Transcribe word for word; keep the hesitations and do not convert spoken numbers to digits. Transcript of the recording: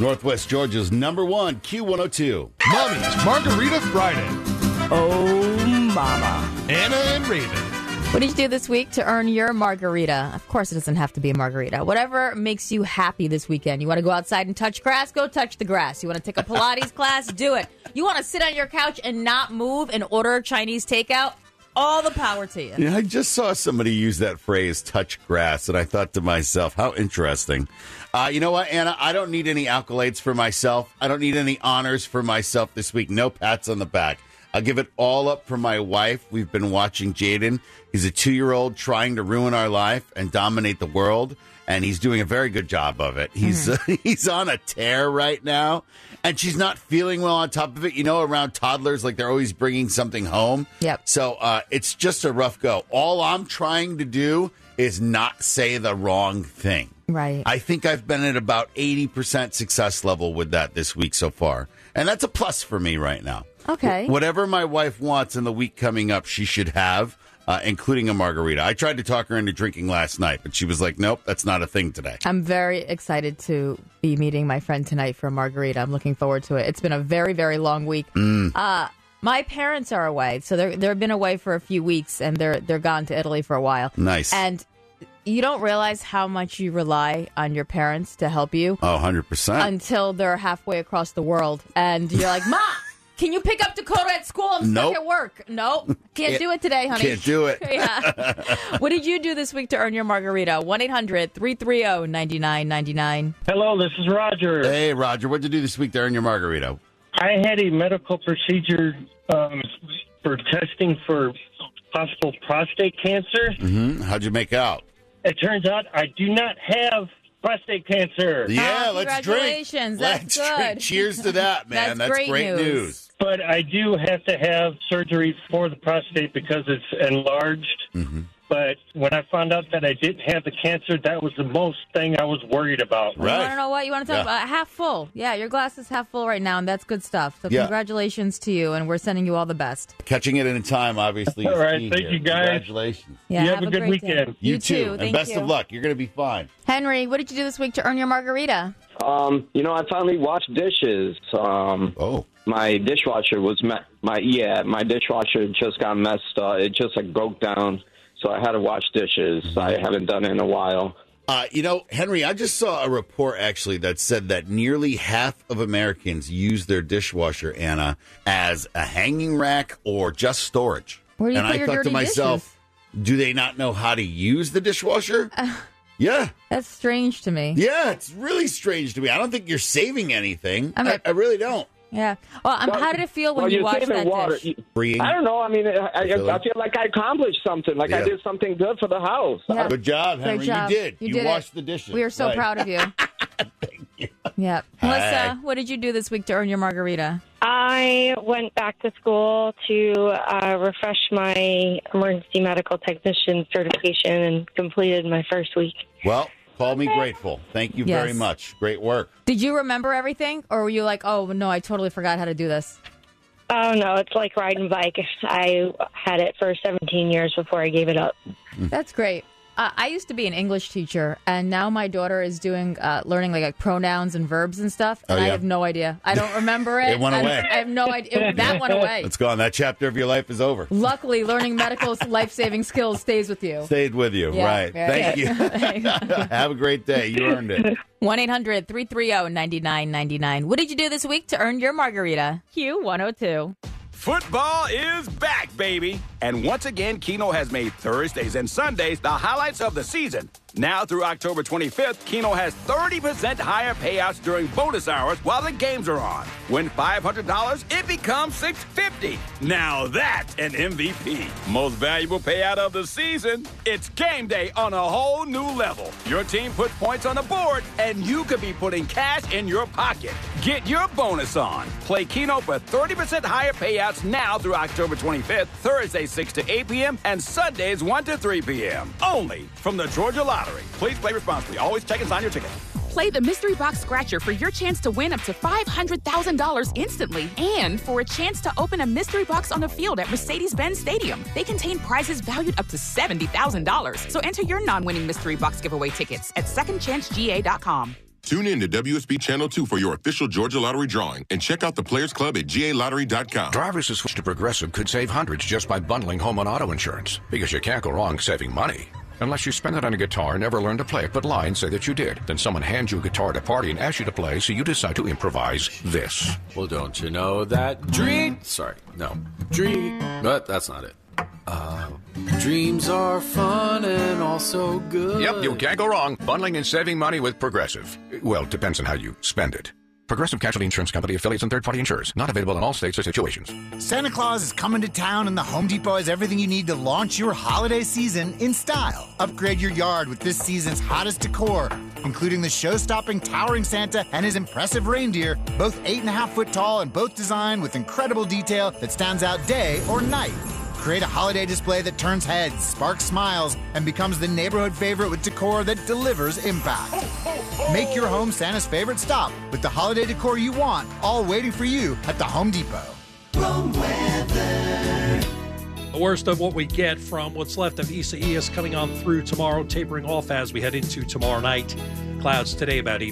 Northwest Georgia's number one, Q one oh two. Mommy's Margarita Friday. Oh, mama. Anna and Raven. What did you do this week to earn your margarita? Of course, it doesn't have to be a margarita. Whatever makes you happy this weekend. You want to go outside and touch grass? Go touch the grass. You want to take a Pilates class? Do it. You want to sit on your couch and not move and order Chinese takeout? All the power to you. Yeah, I just saw somebody use that phrase, touch grass, and I thought to myself, how interesting. Uh, you know what, Anna? I don't need any accolades for myself. I don't need any honors for myself this week. No pats on the back. I'll give it all up for my wife. We've been watching Jaden. He's a two-year-old trying to ruin our life and dominate the world, and he's doing a very good job of it. He's mm. uh, he's on a tear right now, and she's not feeling well on top of it. You know, around toddlers, like they're always bringing something home. Yep. So uh, it's just a rough go. All I'm trying to do is not say the wrong thing. Right. I think I've been at about eighty percent success level with that this week so far, and that's a plus for me right now. Okay. Whatever my wife wants in the week coming up, she should have, uh, including a margarita. I tried to talk her into drinking last night, but she was like, nope, that's not a thing today. I'm very excited to be meeting my friend tonight for a margarita. I'm looking forward to it. It's been a very, very long week. Mm. Uh, my parents are away, so they're, they've been away for a few weeks, and they're they're gone to Italy for a while. Nice. And you don't realize how much you rely on your parents to help you. Oh, one hundred percent. Until they're halfway across the world, and you're like, Ma! Can you pick up Dakota at school? I'm nope. stuck at work. Nope. Can't, can't do it today, honey. Can't do it. Yeah. What did you do this week to earn your margarita? one eight hundred three three zero nine nine nine nine. Hello, this is Roger. Hey, Roger. What did you do this week to earn your margarita? I had a medical procedure um, for testing for possible prostate cancer. Mm-hmm. How'd you make out? It turns out I do not have prostate cancer. Yeah, oh, let's drink. Congratulations. That's let's good. Drink. Cheers to that, man. That's, That's great, great news. news. But I do have to have surgery for the prostate because it's enlarged. Mm-hmm. But when I found out that I didn't have the cancer, that was the most thing I was worried about. Right. You want to know what? You want to talk Yeah. about half full. Yeah, your glass is half full right now, and that's good stuff. So Yeah. congratulations to you, and we're sending you all the best. Catching it in time, obviously. All is right, key thank here. you, guys. Congratulations. Yeah, You have a good great weekend. day. You, You too. too. And Thank best you. of luck. You're going to be fine. Henry, what did you do this week to earn your margarita? Um, you know, I finally washed dishes. Um, Oh. my dishwasher was me- my yeah, my dishwasher just got messed up. It just like broke down, so I had to wash dishes. I haven't done it in a while. Uh, you know, Henry, I just saw a report actually that said that nearly half of Americans use their dishwasher, Anna, as a hanging rack or just storage. Where do you and put I your thought dirty to myself, do they not know how to use the dishwasher? Uh, yeah. That's strange to me. Yeah, it's really strange to me. I don't think you're saving anything. I mean- I, I really don't. Yeah. Well, um, Well, how did it feel when well, you you're washed saving that water. dish? You- Freeing. I don't know. I mean, I, I, Really? I feel like I accomplished something. Like Yeah. I did something good for the house. Yeah. Good job, Great Henry. job. You did. You You, did it. washed the dishes. We are so Right. proud of you. Thank you. Yeah. Hey. Melissa, what did you do this week to earn your margarita? I went back to school to uh, refresh my emergency medical technician certification and completed my first week. Well, call me grateful. Thank you Yes. very much. Great work. Did you remember everything, or were you like, oh, no, I totally forgot how to do this? Oh, no, it's like riding a bike. I had it for seventeen years before I gave it up. That's great. Uh, I used to be an English teacher, and now my daughter is doing uh, learning like, like pronouns and verbs and stuff. And Oh, I yeah. have no idea. I don't remember it. It went I, away. I have no idea. It- that went away. It's gone. That chapter of your life is over. Luckily, learning medical life-saving skills stays with you. Stayed with you. Yeah, right. yeah, Thank yeah. you. Have a great day. You earned it. one eight hundred three three zero nine nine nine nine. What did you do this week to earn your margarita? Q one oh two. Football is back, baby. And once again, Keno has made Thursdays and Sundays the highlights of the season. Now through October twenty-fifth, Keno has thirty percent higher payouts during bonus hours while the games are on. Win five hundred dollars, it becomes six hundred fifty dollars. Now that's an M V P. Most valuable payout of the season? It's game day on a whole new level. Your team puts points on the board, and you could be putting cash in your pocket. Get your bonus on. Play Keno for thirty percent higher payouts now through October twenty-fifth, Thursday six to eight p.m. and Sundays one to three p.m. Only from the Georgia Lottery. Please play responsibly. Always check and sign your ticket. Play the Mystery Box Scratcher for your chance to win up to five hundred thousand dollars instantly and for a chance to open a mystery box on the field at Mercedes-Benz Stadium. They contain prizes valued up to seventy thousand dollars. So enter your non-winning Mystery Box giveaway tickets at second chance g a dot com. Tune in to W S B Channel two for your official Georgia Lottery drawing and check out the Players Club at G A lottery dot com. Drivers who switch to Progressive could save hundreds just by bundling home and auto insurance, because you can't go wrong saving money. Unless you spend it on a guitar and never learn to play it, but lie and say that you did. Then someone hands you a guitar at a party and asks you to play, so you decide to improvise this. Well, don't you know that dream... Sorry, no. Dream... But that's not it. Uh, dreams are fun and also good. Yep, you can't go wrong bundling and saving money with Progressive. Well, depends on how you spend it. Progressive Casualty Insurance Company, affiliates, and third-party insurers. Not available in all states or situations. Santa Claus is coming to town, and the Home Depot has everything you need to launch your holiday season in style. Upgrade your yard with this season's hottest decor, including the show-stopping towering Santa and his impressive reindeer, both eight and a half foot tall and both designed with incredible detail that stands out day or night. Create a holiday display that turns heads, sparks smiles, and becomes the neighborhood favorite with decor that delivers impact. Make your home Santa's favorite stop with the holiday decor you want, all waiting for you at the Home Depot. Wrong weather. The worst of what we get from what's left of Isaias coming on through tomorrow, tapering off as we head into tomorrow night. Clouds today about eighty.